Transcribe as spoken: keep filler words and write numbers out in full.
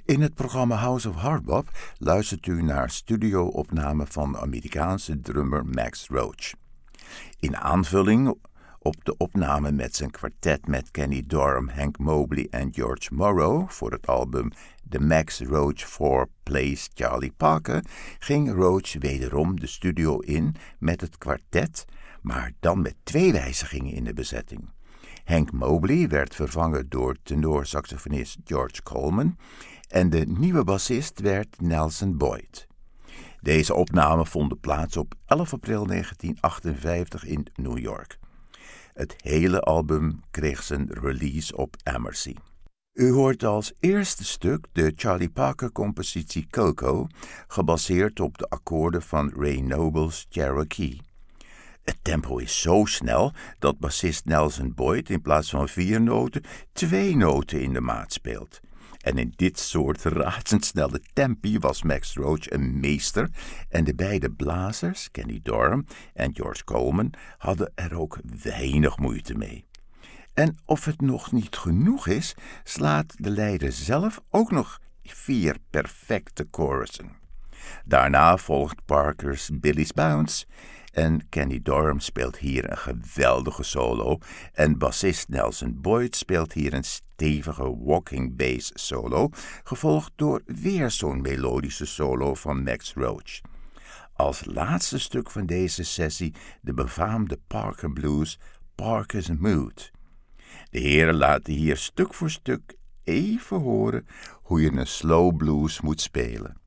In het programma House of Hardbop luistert u naar studio-opname van de Amerikaanse drummer Max Roach. In aanvulling op de opname met zijn kwartet met Kenny Dorham, Hank Mobley en George Morrow voor het album The Max Roach four Plays Charlie Parker ging Roach wederom de studio in met het kwartet, maar dan met twee wijzigingen in de bezetting. Hank Mobley werd vervangen door tenorsaxofonist George Coleman en de nieuwe bassist werd Nelson Boyd. Deze opnamen vonden plaats op elf april negentien achtenvijftig in New York. Het hele album kreeg zijn release op Amercy. U hoort als eerste stuk de Charlie Parker-compositie Coco, gebaseerd op de akkoorden van Ray Noble's Cherokee. Het tempo is zo snel dat bassist Nelson Boyd in plaats van vier noten twee noten in de maat speelt. En in dit soort razendsnelle tempi was Max Roach een meester en de beide blazers, Kenny Dorham en George Coleman, hadden er ook weinig moeite mee. En of het nog niet genoeg is, slaat de leider zelf ook nog vier perfecte chorussen. Daarna volgt Parker's Billy's Bounce en Kenny Dorham speelt hier een geweldige solo en bassist Nelson Boyd speelt hier een stevige walking bass solo, gevolgd door weer zo'n melodische solo van Max Roach. Als laatste stuk van deze sessie de befaamde Parker Blues, Parker's Mood. De heren laten hier stuk voor stuk even horen hoe je een slow blues moet spelen.